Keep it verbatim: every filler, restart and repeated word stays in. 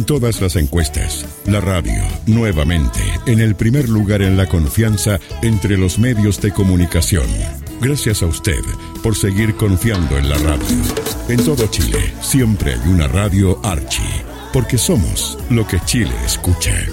todas las encuestas, la radio, nuevamente, en el primer lugar en la confianza entre los medios de comunicación. Gracias a usted por seguir confiando en la radio. En todo Chile, siempre hay una radio Archie, porque somos lo que Chile escucha.